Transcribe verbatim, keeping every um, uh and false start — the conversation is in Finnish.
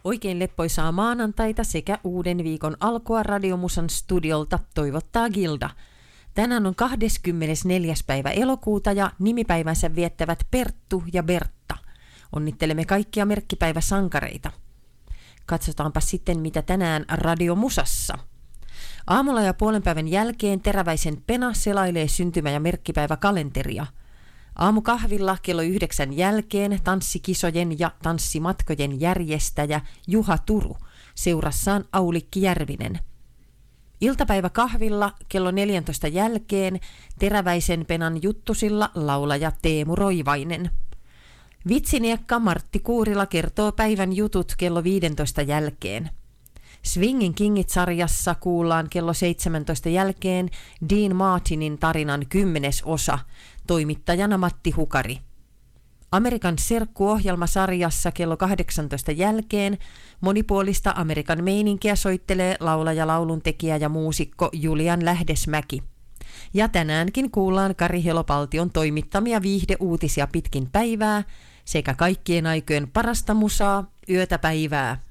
Oikein leppoisaa maanantaita sekä uuden viikon alkua Radiomusan studiolta toivottaa Gilda. Tänään on kahdeskymmenesneljäs päivä elokuuta ja nimipäivänsä viettävät Perttu ja Bertta. Onnittelemme kaikkia merkkipäiväsankareita. Katsotaanpa sitten, mitä tänään Radiomusassa. Aamulla ja puolen päivän jälkeen Teräväisen Pena selailee syntymä- ja merkkipäiväkalenteria. Aamukahvilla kello yhdeksän jälkeen tanssikisojen ja tanssimatkojen järjestäjä Juha Turu, seurassaan Aulikki Järvinen. Iltapäiväkahvilla kello neljäntoista jälkeen Teräväisen Penan juttusilla laulaja Teemu Roivainen. Vitsiniekka Martti Kuurila kertoo päivän jutut kello viidentoista jälkeen. Swingin Kingit-sarjassa kuullaan kello seitsemäntoista jälkeen Dean Martinin tarinan kymmenes osa, toimittajana Matti Hukari. Amerikan serkku-ohjelmasarjassa kello kahdeksantoista jälkeen monipuolista Amerikan meininkiä soittelee laulaja, lauluntekijä ja muusikko Julian Lähdesmäki. Ja tänäänkin kuullaan Kari Helopaltion toimittamia viihdeuutisia pitkin päivää sekä kaikkien aikojen parasta musaa, yötä päivää.